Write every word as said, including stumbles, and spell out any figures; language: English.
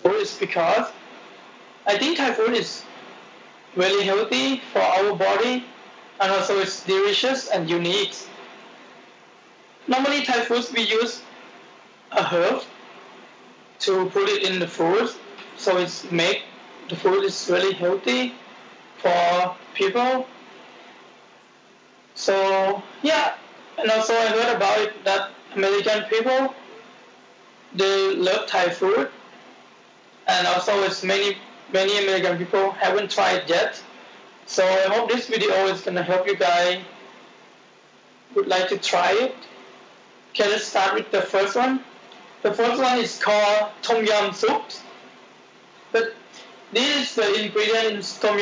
food is because I think Thai food is really healthy for our body, and also it's delicious and unique. Normally Thai foods we use a herb to put it in the food, so it's make the food is really healthy for people. So yeah, and also I heard about it that American people they love Thai food, and also it's many many American people haven't tried yet. So I hope this video is gonna help you guys would like to try it. Okay, let's start with the first one. The first one is called Tom Yum soup. But this is the ingredient in Tom